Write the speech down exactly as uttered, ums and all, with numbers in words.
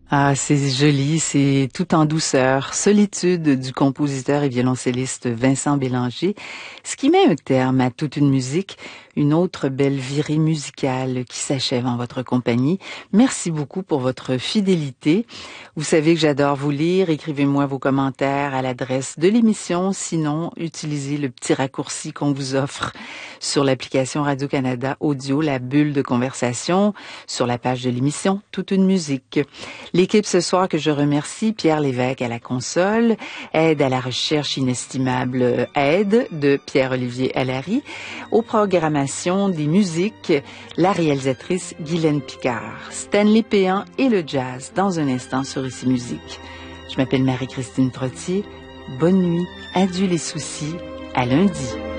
Ah, c'est joli, c'est tout en douceur. Solitude du compositeur et violoncelliste Vincent Bélanger, ce qui met un terme à toute une musique, une autre belle virée musicale qui s'achève en votre compagnie. Merci beaucoup pour votre fidélité. Vous savez que j'adore vous lire. Écrivez-moi vos commentaires à l'adresse de l'émission. Sinon, utilisez le petit raccourci qu'on vous offre sur l'application Radio-Canada Audio, la bulle de conversation, sur la page de l'émission Toute une musique. L'équipe ce soir que je remercie, Pierre Lévesque à la console, aide à la recherche inestimable aide de Pierre-Olivier Allary, aux programmations des musiques, la réalisatrice Guylaine Picard, Stanley Péan et le jazz dans un instant sur Ici Musique. Je m'appelle Marie-Christine Trottier. Bonne nuit, adieu les soucis, à lundi.